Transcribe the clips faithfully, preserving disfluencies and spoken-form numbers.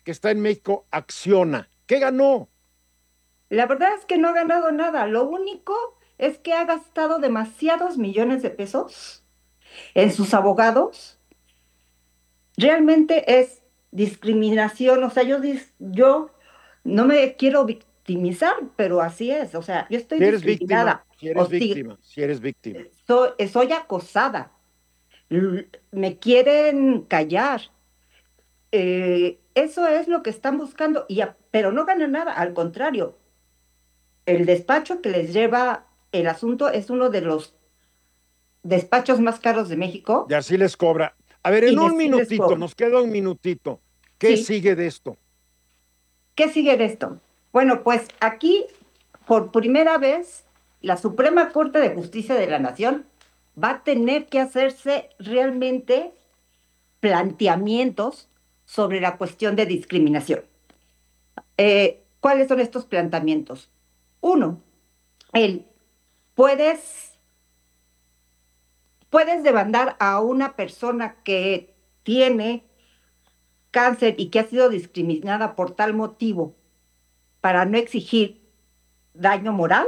que está en México, Acciona. ¿Qué ganó? La verdad es que no ha ganado nada. Lo único es que ha gastado demasiados millones de pesos en sus abogados. Realmente es discriminación. O sea, yo, dis- yo no me quiero victimizar, pero así es. O sea, yo estoy Si eres víctima, discriminada. si eres Hosti- víctima, si eres víctima. soy, soy acosada. L- Me quieren callar. Eh, eso es lo que están buscando, y a- pero no ganan nada. Al contrario, el despacho que les lleva el asunto es uno de los despachos más caros de México, Y así les cobra. A ver, y en les, un sí les minutito, cobra. nos queda un minutito. ¿Qué Sí, sigue de esto? ¿qué sigue de esto? Bueno, pues aquí, por primera vez, la Suprema Corte de Justicia de la Nación va a tener que hacerse realmente planteamientos sobre la cuestión de discriminación. Eh, ¿cuáles son estos planteamientos? Uno, el puedes, puedes demandar a una persona que tiene cáncer y que ha sido discriminada por tal motivo para no exigir daño moral.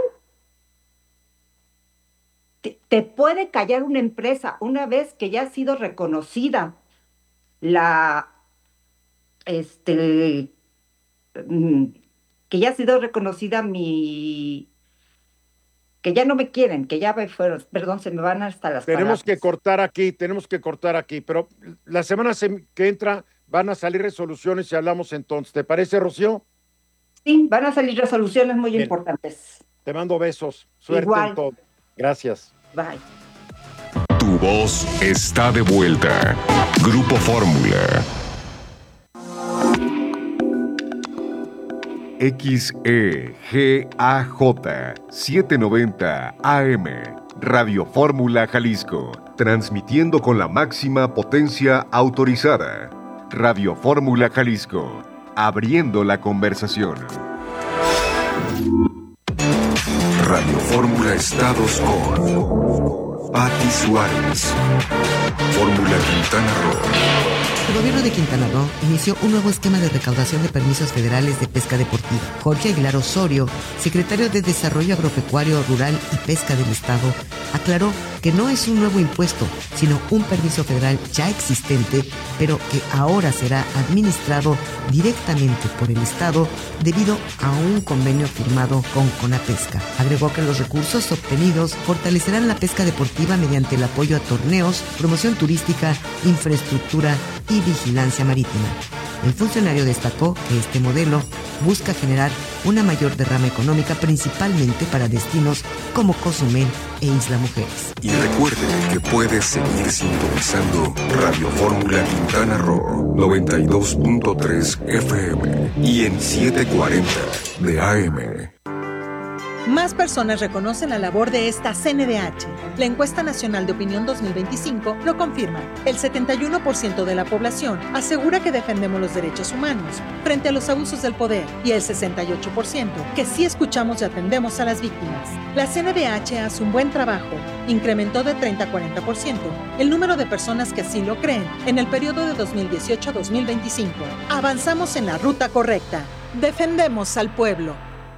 Te, te puede callar una empresa una vez que ya ha sido reconocida la, este, mm, que ya ha sido reconocida mi, que ya no me quieren, que ya me fueron, perdón, se me van hasta las Tenemos que palabras. cortar aquí, tenemos que cortar aquí, pero la semana que entra van a salir resoluciones y hablamos entonces. ¿Te parece, Rocío? Sí, van a salir resoluciones muy Bien, importantes. te mando besos. Suerte en Igual, todo. Gracias. bye. Tu voz está de vuelta. Grupo Fórmula. X E G A J setecientos noventa A M, Radio Fórmula Jalisco, transmitiendo con la máxima potencia autorizada. Radio Fórmula Jalisco, abriendo la conversación. Radio Fórmula Estados con Patti Suárez. Fórmula Quintana Roo. El gobierno de Quintana Roo inició un nuevo esquema de recaudación de permisos federales de pesca deportiva. Jorge Aguilar Osorio, secretario de Desarrollo Agropecuario, Rural y Pesca del Estado, aclaró que no es un nuevo impuesto, sino un permiso federal ya existente, pero que ahora será administrado directamente por el Estado debido a un convenio firmado con Conapesca. Agregó que los recursos obtenidos fortalecerán la pesca deportiva mediante el apoyo a torneos, promoción turística, infraestructura y vigilancia marítima. El funcionario destacó que este modelo busca generar una mayor derrama económica principalmente para destinos como Cozumel e Isla Mujeres. Y recuerde que puedes seguir sintonizando Radio Fórmula Quintana Roo noventa y dos punto tres F M y en setecientos cuarenta de A M. Más personas reconocen la labor de esta C N D H. La encuesta nacional de opinión dos mil veinticinco lo confirma. El setenta y uno por ciento de la población asegura que defendemos los derechos humanos frente a los abusos del poder y el sesenta y ocho por ciento que sí escuchamos y atendemos a las víctimas. La C N D H hace un buen trabajo. Incrementó de treinta a cuarenta por ciento el número de personas que así lo creen en el periodo de dos mil dieciocho a dos mil veinticinco. Avanzamos en la ruta correcta. Defendemos al pueblo.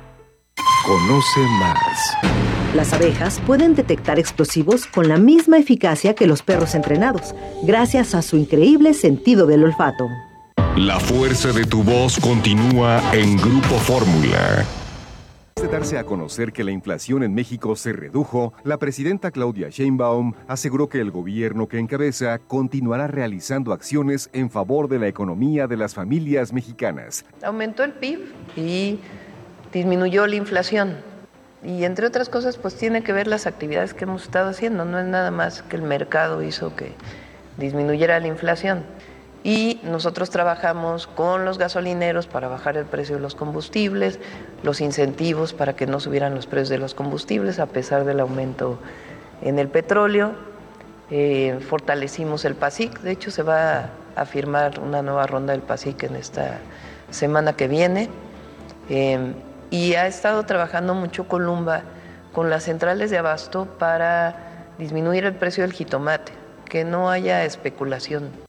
Conoce más. Las abejas pueden detectar explosivos con la misma eficacia que los perros entrenados, gracias a su increíble sentido del olfato. La fuerza de tu voz continúa en Grupo Fórmula. Antes de darse a conocer que la inflación en México se redujo, la presidenta Claudia Sheinbaum aseguró que el gobierno que encabeza continuará realizando acciones en favor de la economía de las familias mexicanas. Aumentó el P I B y disminuyó la inflación. Y entre otras cosas, pues tiene que ver las actividades que hemos estado haciendo. No es nada más que el mercado hizo que disminuyera la inflación. Y nosotros trabajamos con los gasolineros para bajar el precio de los combustibles, los incentivos para que no subieran los precios de los combustibles a pesar del aumento en el petróleo. Eh, fortalecimos el PASIC, de hecho se va a firmar una nueva ronda del PASIC en esta semana que viene. Eh, y ha estado trabajando mucho Columba con las centrales de abasto para disminuir el precio del jitomate, que no haya especulación